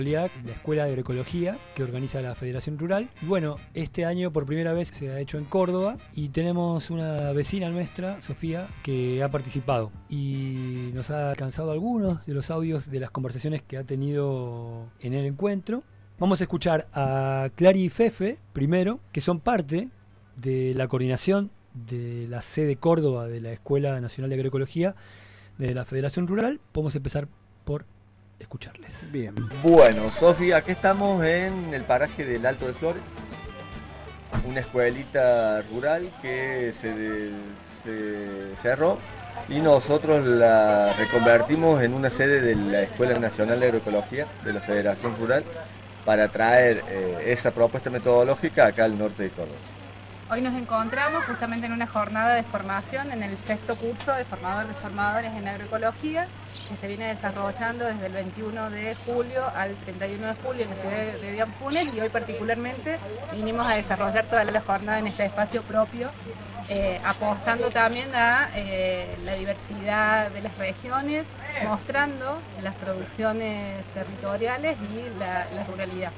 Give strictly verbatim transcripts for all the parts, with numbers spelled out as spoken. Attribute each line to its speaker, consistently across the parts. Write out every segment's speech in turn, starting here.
Speaker 1: La Escuela de Agroecología que organiza la Federación Rural. Y bueno, este año por primera vez se ha hecho en Córdoba y tenemos una vecina nuestra, Sofía, que ha participado y nos ha alcanzado algunos de los audios de las conversaciones que ha tenido en el encuentro. Vamos a escuchar a Clary y Fefe primero, que son parte de la coordinación de la sede Córdoba de la Escuela Nacional de Agroecología de la Federación Rural. Podemos empezar por escucharles.
Speaker 2: Bien. Bueno, Sofía, aquí estamos en el paraje del Alto de Flores, una escuelita rural que se, de, se cerró y nosotros la reconvertimos en una sede de la Escuela Nacional de Agroecología de la Federación Rural para traer eh, esa propuesta metodológica acá al norte de Córdoba.
Speaker 3: Hoy nos encontramos justamente en una jornada de formación en el sexto curso de formadores de formadores en agroecología que se viene desarrollando desde el veintiuno de julio al treinta y uno de julio en la ciudad de Dianfunes, y hoy particularmente vinimos a desarrollar toda la jornada en este espacio propio, eh, apostando también a eh, la diversidad de las regiones, mostrando las producciones territoriales y la, la ruralidad.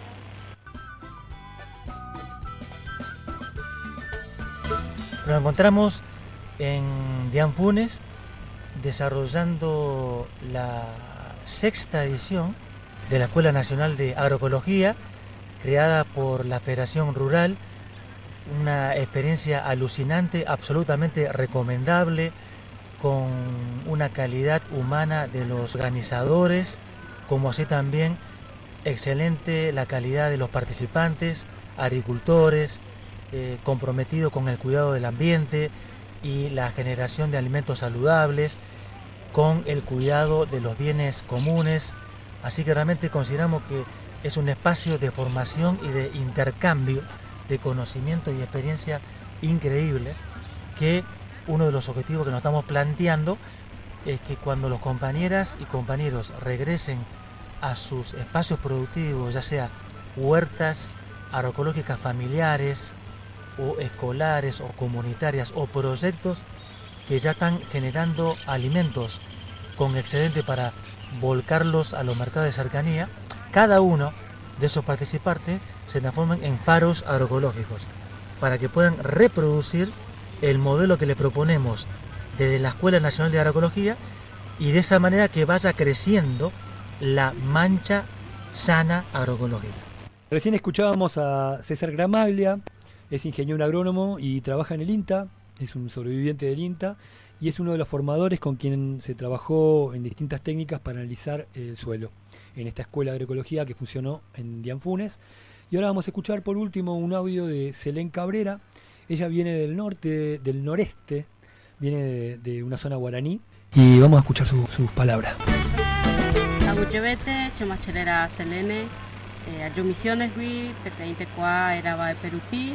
Speaker 4: Nos encontramos en Dianfunes desarrollando la sexta edición de la Escuela Nacional de Agroecología, creada por la Federación Rural, una experiencia alucinante, absolutamente recomendable, con una calidad humana de los organizadores, como así también excelente la calidad de los participantes, agricultores, Eh, comprometido con el cuidado del ambiente y la generación de alimentos saludables, con el cuidado de los bienes comunes. Así que realmente consideramos que es un espacio de formación y de intercambio de conocimiento y experiencia increíble, que uno de los objetivos que nos estamos planteando es que cuando los compañeras y compañeros regresen a sus espacios productivos, ya sea huertas agroecológicas familiares, o escolares o comunitarias o proyectos que ya están generando alimentos con excedente para volcarlos a los mercados de cercanía, cada uno de esos participantes se transforman en faros agroecológicos para que puedan reproducir el modelo que le proponemos desde la Escuela Nacional de Agroecología, y de esa manera que vaya creciendo la mancha sana agroecológica.
Speaker 1: Recién escuchábamos a César Gramaglia. Es ingeniero agrónomo y trabaja en el INTA, es un sobreviviente del INTA y es uno de los formadores con quien se trabajó en distintas técnicas para analizar el suelo en esta escuela de agroecología que funcionó en Dianfunes. Y ahora vamos a escuchar por último un audio de Selén Cabrera. Ella viene del norte, del noreste, viene de, de una zona guaraní, y vamos a escuchar su, sus palabras.
Speaker 5: Aguchevete, Chemachelera Selene, Ayo Misiones, Gui, Peteinte Kwa, Eraba de Perutí,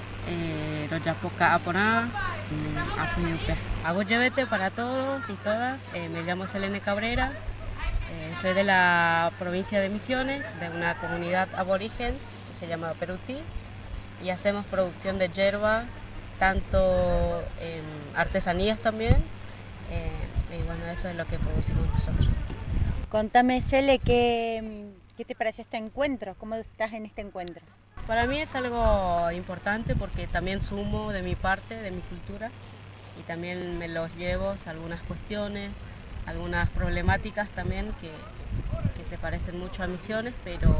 Speaker 5: Royapoca Aponá, Apuyupe. Aguchevete para todos y todas, eh, me llamo Selene Cabrera, eh, soy de la provincia de Misiones, de una comunidad aborigen que se llama Perutí, y hacemos producción de yerba, tanto eh, artesanías también, eh, y bueno, eso es lo que producimos nosotros.
Speaker 6: Contame, Cele, ¿qué, qué te pareció este encuentro? ¿Cómo estás en este encuentro?
Speaker 5: Para mí es algo importante porque también sumo de mi parte, de mi cultura, y también me los llevo a algunas cuestiones, algunas problemáticas también que, que se parecen mucho a Misiones, pero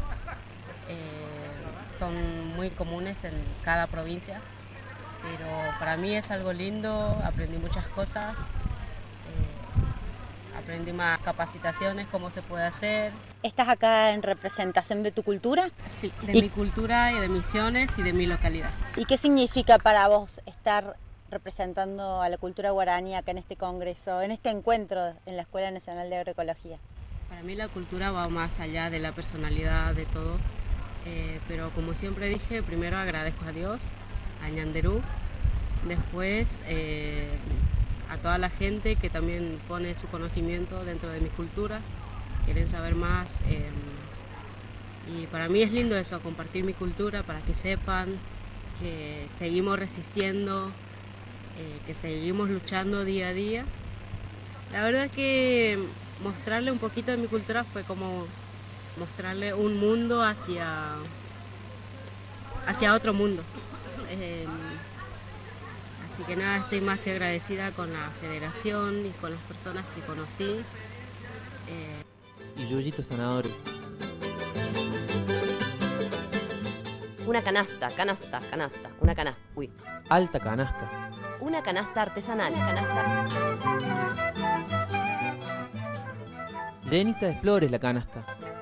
Speaker 5: eh, son muy comunes en cada provincia. Pero para mí es algo lindo, aprendí muchas cosas. Aprendí más capacitaciones, cómo se puede hacer.
Speaker 6: ¿Estás acá en representación de tu cultura?
Speaker 5: Sí, de
Speaker 6: ¿Y?
Speaker 5: mi cultura y de Misiones y de mi localidad.
Speaker 6: ¿Y qué significa para vos estar representando a la cultura guaraní acá en este congreso, en este encuentro en la Escuela Nacional de Agroecología?
Speaker 5: Para mí la cultura va más allá de la personalidad, de todo. Eh, pero como siempre dije, primero agradezco a Dios, a Ñanderú, después Eh, a toda la gente que también pone su conocimiento dentro de mi cultura, quieren saber más. Eh, y para mí es lindo eso, compartir mi cultura para que sepan que seguimos resistiendo, eh, que seguimos luchando día a día. La verdad que mostrarle un poquito de mi cultura fue como mostrarle un mundo hacia, hacia otro mundo. Eh, así que nada, estoy más que agradecida con la federación y con las personas que conocí. Eh,
Speaker 7: y yuyitos sanadores.
Speaker 8: Una canasta, canasta, canasta, una canasta, uy.
Speaker 7: Alta canasta.
Speaker 8: Una canasta artesanal, canasta.
Speaker 7: Llenita de flores la canasta.